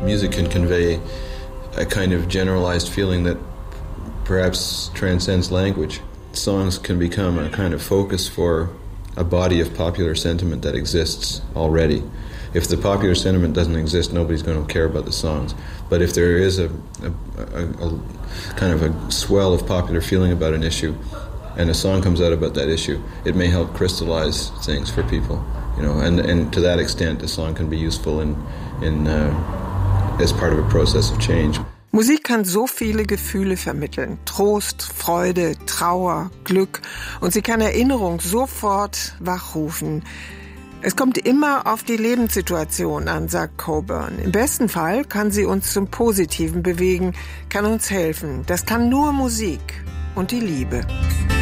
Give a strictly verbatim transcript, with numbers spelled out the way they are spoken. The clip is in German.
Music can convey a kind of generalized feeling that perhaps transcends language. Songs can become a kind of focus for a body of popular sentiment that exists already. If the popular sentiment doesn't exist, nobody's going to care about the songs. But if there is a, a, a, a kind of a swell of popular feeling about an issue, and a song comes out about that issue, it may help crystallize things for people, you know. And, and to that extent, a song can be useful in, in uh, as part of a process of change. Musik kann so viele Gefühle vermitteln. Trost, Freude, Trauer, Glück. Und sie kann Erinnerung sofort wachrufen. Es kommt immer auf die Lebenssituation an, sagt Cockburn. Im besten Fall kann sie uns zum Positiven bewegen, kann uns helfen. Das kann nur Musik und die Liebe.